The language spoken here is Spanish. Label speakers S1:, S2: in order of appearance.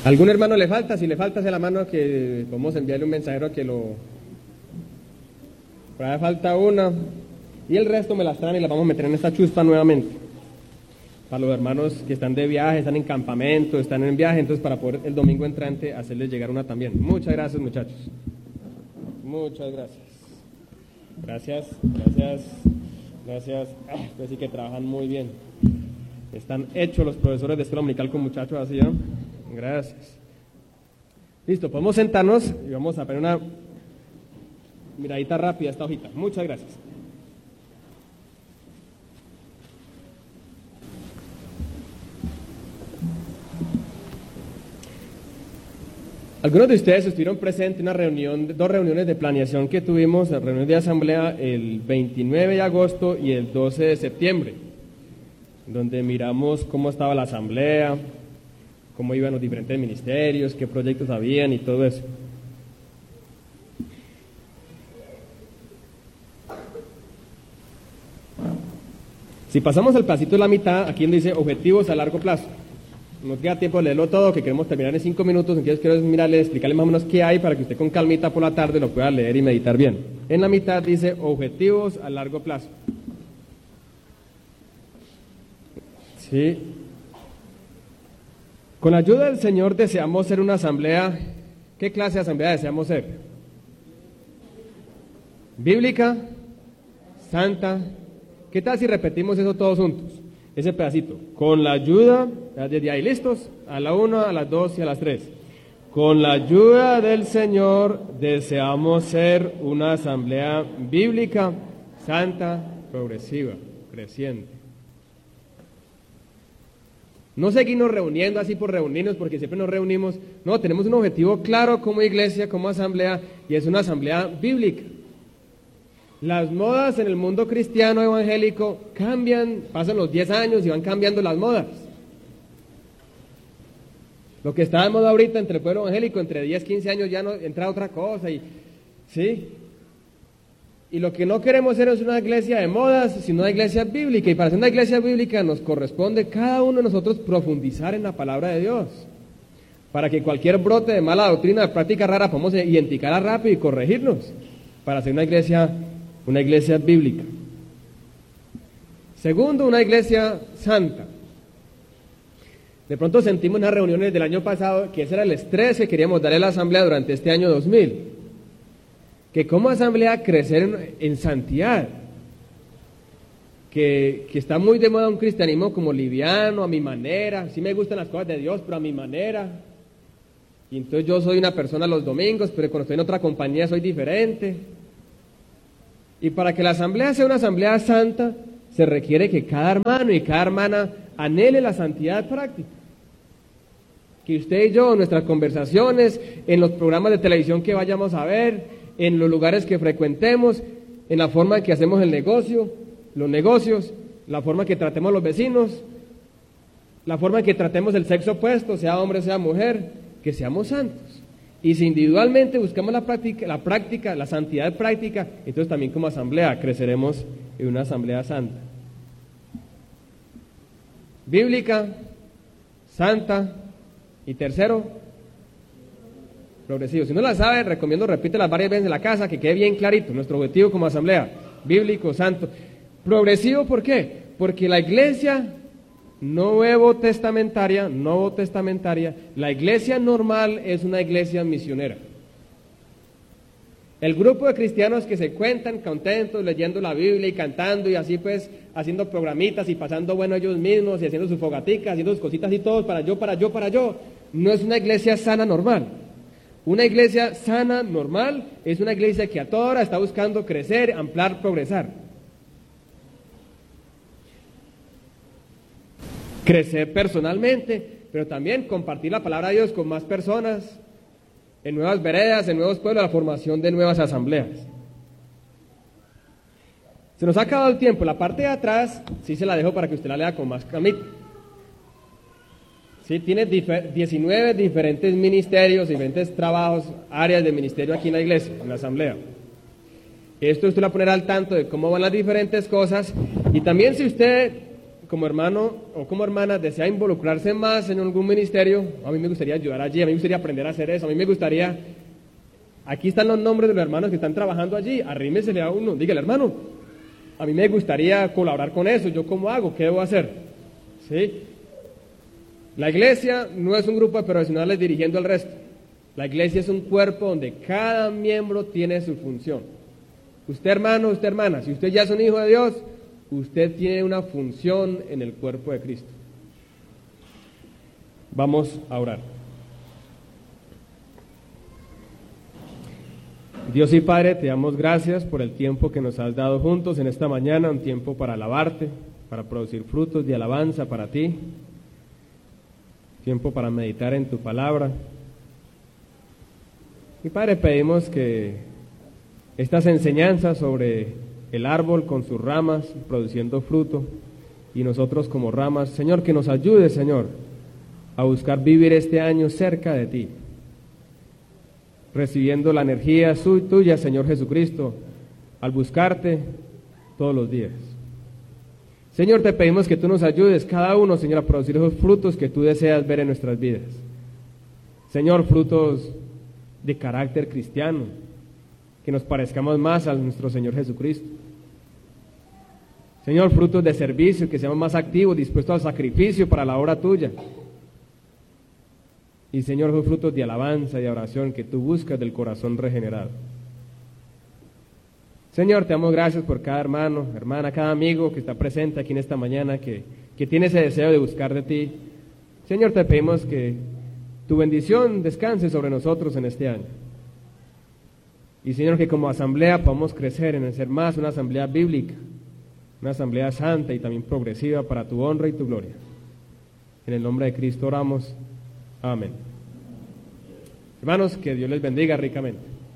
S1: ¿Algún hermano le falta? Si le falta, hace la mano que vamos a enviarle un mensajero que lo... Por ahí falta una. Y el resto me las traen y las vamos a meter en esta chuspa nuevamente. Para los hermanos que están de viaje, están en campamento, están en viaje, entonces para poder el domingo entrante hacerles llegar una también. Muchas gracias, muchachos. Muchas gracias. Gracias. Pues sí que trabajan muy bien. Están hechos los profesores de escuela dominical con muchachos así, ¿no? Gracias. Listo, podemos sentarnos y vamos a poner una miradita rápida a esta hojita. Muchas gracias. Algunos de ustedes estuvieron presentes en una dos reuniones de planeación que tuvimos, la reunión de asamblea el 29 de agosto y el 12 de septiembre, donde miramos cómo estaba la asamblea, cómo iban los diferentes ministerios, qué proyectos habían y todo eso. Si pasamos al pasito de la mitad, aquí donde dice objetivos a largo plazo. Nos queda tiempo de leerlo todo, que queremos terminar en 5 minutos, entonces quiero mirarle, explicarle más o menos qué hay para que usted con calmita por la tarde lo pueda leer y meditar bien. En la mitad dice objetivos a largo plazo. Sí. Con la ayuda del Señor deseamos ser una asamblea. ¿Qué clase de asamblea deseamos ser? ¿Bíblica? ¿Santa? ¿Qué tal si repetimos eso todos juntos? Ese pedacito, con la ayuda, desde ahí listos, a la 1, a las 2 y a las 3. Con la ayuda del Señor deseamos ser una asamblea bíblica, santa, progresiva, creciente. No seguirnos reuniendo así por reunirnos, porque siempre nos reunimos. No, tenemos un objetivo claro como iglesia, como asamblea, y es una asamblea bíblica. Las modas en el mundo cristiano evangélico cambian, pasan los 10 años y van cambiando las modas. Lo que está de moda ahorita entre el pueblo evangélico, entre 10, 15 años ya no entra otra cosa. ¿Sí? Y lo que no queremos ser es una iglesia de modas, sino una iglesia bíblica. Y para ser una iglesia bíblica nos corresponde cada uno de nosotros profundizar en la palabra de Dios. Para que cualquier brote de mala doctrina, de práctica rara, podamos identificarla rápido y corregirnos. Para ser una iglesia bíblica. Segundo, una iglesia santa. De pronto sentimos en las reuniones del año pasado que ese era el estrés que queríamos darle a la asamblea durante este año 2000. Que como asamblea crecer en santidad. Que está muy de moda un cristianismo como liviano, a mi manera. Sí me gustan las cosas de Dios, pero a mi manera. Y entonces yo soy una persona los domingos, pero cuando estoy en otra compañía soy diferente. Y para que la asamblea sea una asamblea santa, se requiere que cada hermano y cada hermana anhele la santidad práctica. Que usted y yo, en nuestras conversaciones, en los programas de televisión que vayamos a ver, en los lugares que frecuentemos, en la forma en que hacemos el negocio, los negocios, la forma en que tratemos a los vecinos, la forma en que tratemos el sexo opuesto, sea hombre, sea mujer, que seamos santos. Y si individualmente buscamos la práctica, la santidad práctica, entonces también como asamblea creceremos en una asamblea santa. Bíblica, santa y tercero, progresivo. Si no la sabe, recomiendo repítelas varias veces en la casa, que quede bien clarito nuestro objetivo como asamblea, bíblico, santo. Progresivo, ¿por qué? Porque la iglesia nuevo testamentaria, la iglesia normal es una iglesia misionera. El grupo de cristianos que se cuentan contentos leyendo la Biblia y cantando y así pues haciendo programitas y pasando bueno ellos mismos y haciendo sus fogaticas, haciendo sus cositas y todos para yo, no es una iglesia sana normal. Una iglesia sana normal es una iglesia que a toda hora está buscando crecer, ampliar, progresar. Crecer personalmente, pero también compartir la palabra de Dios con más personas, en nuevas veredas, en nuevos pueblos, la formación de nuevas asambleas. Se nos ha acabado el tiempo, la parte de atrás sí se la dejo para que usted la lea con más calmita. Sí, tiene 19 diferentes ministerios, diferentes trabajos, áreas de ministerio aquí en la iglesia, en la asamblea. Esto usted lo va a poner al tanto de cómo van las diferentes cosas, y también si usted como hermano o como hermana desea involucrarse más en algún ministerio, a mí me gustaría ayudar allí, a mí me gustaría aprender a hacer eso, a mí me gustaría, aquí están los nombres de los hermanos que están trabajando allí, arrímesele a uno, dígale, hermano, a mí me gustaría colaborar con eso, ¿yo cómo hago? ¿Qué debo hacer? ¿Sí? La iglesia no es un grupo de profesionales dirigiendo al resto, la iglesia es un cuerpo donde cada miembro tiene su función. Usted hermano, usted hermana, si usted ya es un hijo de Dios, usted tiene una función en el cuerpo de Cristo. Vamos a orar. Dios y Padre, te damos gracias por el tiempo que nos has dado juntos en esta mañana, un tiempo para alabarte, para producir frutos de alabanza para ti, tiempo para meditar en tu palabra. Y Padre, pedimos que estas enseñanzas sobre el árbol con sus ramas produciendo fruto y nosotros como ramas, Señor, que nos ayude, Señor, a buscar vivir este año cerca de ti, recibiendo la energía tuya, Señor Jesucristo, al buscarte todos los días. Señor, te pedimos que tú nos ayudes, cada uno, Señor, a producir esos frutos que tú deseas ver en nuestras vidas. Señor, frutos de carácter cristiano, que nos parezcamos más a nuestro Señor Jesucristo. Señor, frutos de servicio, que seamos más activos, dispuestos al sacrificio para la obra tuya. Y Señor, los frutos de alabanza y de oración que tú buscas del corazón regenerado. Señor, te damos gracias por cada hermano, hermana, cada amigo que está presente aquí en esta mañana, que tiene ese deseo de buscar de ti. Señor, te pedimos que tu bendición descanse sobre nosotros en este año. Y Señor, que como asamblea podamos crecer en ser más una asamblea bíblica, una asamblea santa y también progresiva para tu honra y tu gloria. En el nombre de Cristo oramos. Amén. Hermanos, que Dios les bendiga ricamente.